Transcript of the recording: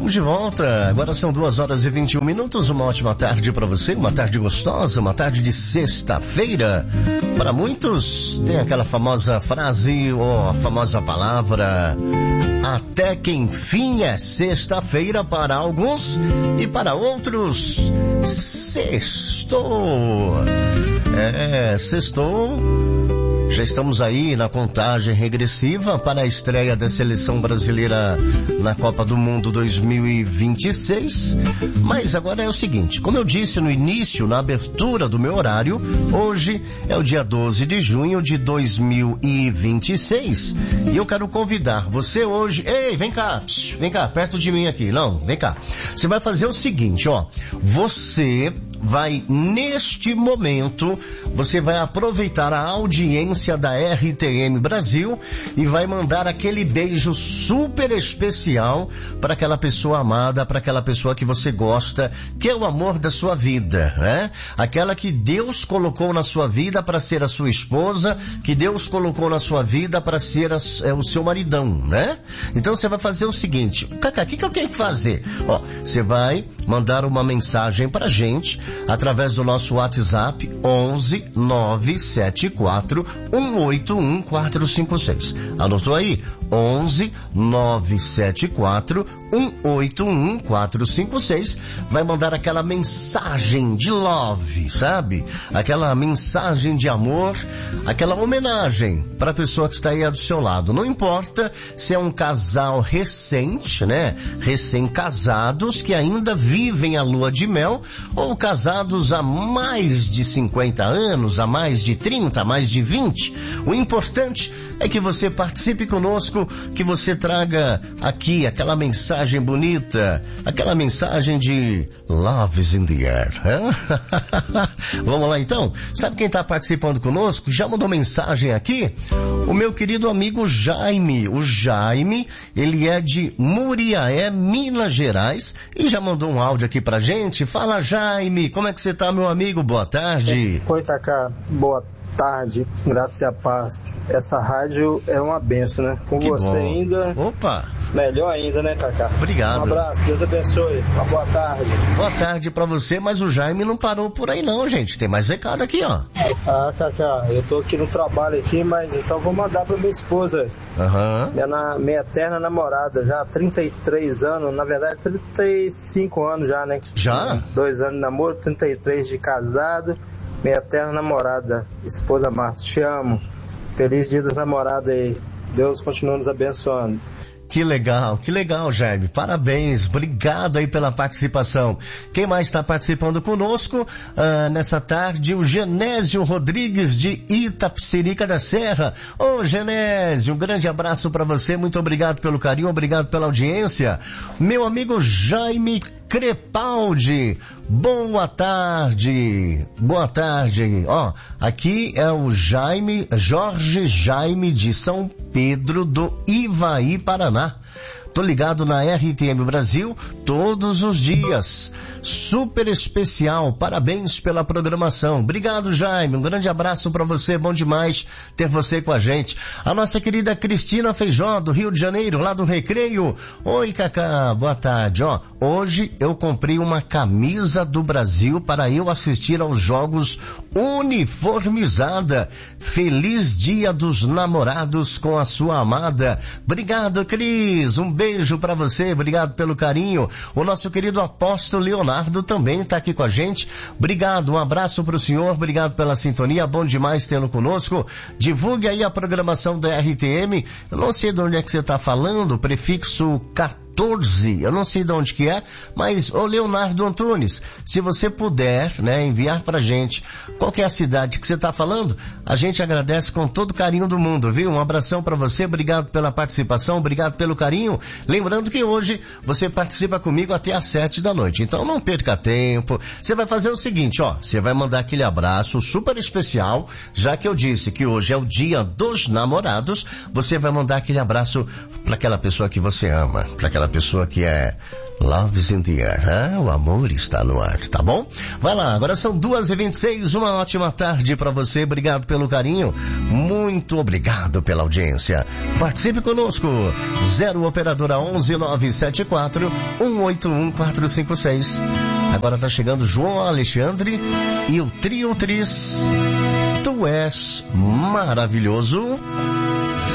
Estamos de volta, agora são 2h21, uma ótima tarde para você, uma tarde gostosa, uma tarde de sexta-feira. Para muitos tem aquela famosa frase ou a famosa palavra, até que enfim é sexta-feira para alguns e para outros, sextou. Sextou. Já estamos aí na contagem regressiva para a estreia da seleção brasileira na Copa do Mundo 2026. Mas agora é o seguinte, como eu disse no início, na abertura do meu horário, hoje é o dia 12 de junho de 2026. E eu quero convidar você hoje... Ei, vem cá, perto de mim aqui. Não, vem cá. Você vai fazer o seguinte, ó. Você vai, neste momento, você vai aproveitar a audiência da RTM Brasil e vai mandar aquele beijo super especial para aquela pessoa amada, para aquela pessoa que você gosta, que é o amor da sua vida, né? Aquela que Deus colocou na sua vida para ser a sua esposa, que Deus colocou na sua vida para ser o seu maridão, né? Então você vai fazer o seguinte, Cacá, o que eu tenho que fazer? Ó, você vai mandar uma mensagem pra gente através do nosso WhatsApp 11 974 181 456. Anotou aí? 11 974 181 456. Vai mandar aquela mensagem de love, sabe? Aquela mensagem de amor, aquela homenagem para a pessoa que está aí do seu lado. Não importa se é um casal recente, né? Recém-casados que ainda vivem a lua de mel, ou casados há mais de 50 anos, há mais de 30, há mais de 20. O importante é que você participe conosco, que você traga aqui aquela mensagem bonita, aquela mensagem de Love is in the air. Vamos lá então? Sabe quem está participando conosco? Já mandou mensagem aqui? O meu querido amigo Jaime. O Jaime, ele é de Muriaé, Minas Gerais, e já mandou um áudio aqui pra gente. Fala, Jaime, como é que você tá, meu amigo? Boa tarde. Oi, Cacá. Boa tarde, graças e a paz. Essa rádio é uma benção, né? Com que você bom. Ainda. Opa! Melhor ainda, né, Cacá? Obrigado. Um abraço, Deus abençoe. Uma boa tarde. Boa tarde pra você, mas o Jaime não parou por aí não, gente. Tem mais recado aqui, ó. Ah, Cacá, eu tô aqui no trabalho aqui, mas então vou mandar pra minha esposa. Minha eterna namorada, já há 33 anos, na verdade 35 anos já, né? Já? 2 anos de namoro, 33 de casado. Minha eterna namorada, esposa Marta, te amo. Feliz dia dos namorados aí. Deus continua nos abençoando. Que legal, Jaime. Parabéns, obrigado aí pela participação. Quem mais está participando conosco nessa tarde? O Genésio Rodrigues de Itapecerica da Serra. Ô, Genésio, um grande abraço para você, muito obrigado pelo carinho, obrigado pela audiência. Meu amigo Jaime Crepaldi, boa tarde. Ó, aqui é o Jorge Jaime de São Pedro do Ivaí, Paraná. Tô ligado na RTM Brasil todos os dias. Super especial, parabéns pela programação. Obrigado, Jaime, um grande abraço pra você, bom demais ter você com a gente. A nossa querida Cristina Feijó, do Rio de Janeiro, lá do Recreio. Oi, Cacá, boa tarde. Ó, hoje eu comprei uma camisa do Brasil para eu assistir aos jogos uniformizada. Feliz Dia dos Namorados com a sua amada. Obrigado, Cris, um beijo pra você, obrigado pelo carinho. O nosso querido apóstolo Leonardo também está aqui com a gente. Obrigado, um abraço pro senhor, obrigado pela sintonia, bom demais tê-lo conosco. Divulgue aí a programação da RTM. Eu não sei de onde é que você está falando, prefixo 14, eu não sei de onde que é, mas, ô Leonardo Antunes, se você puder, né, enviar pra gente qual que é a cidade que você tá falando, a gente agradece com todo o carinho do mundo, viu? Um abração pra você, obrigado pela participação, obrigado pelo carinho. Lembrando que hoje você participa comigo até às 7 da noite, então não perca tempo. Você vai fazer o seguinte, ó, você vai mandar aquele abraço super especial, já que eu disse que hoje é o Dia dos Namorados, você vai mandar aquele abraço pra aquela pessoa que você ama, pra aquela aquela pessoa que é Love is in the air, o amor está no ar, tá bom? Vai lá, agora são 2h26, uma ótima tarde pra você, obrigado pelo carinho, muito obrigado pela audiência. Participe conosco, 0 operadora 11 974 181 456. Agora tá chegando João Alexandre e o Trio Tris, Tu És Maravilhoso.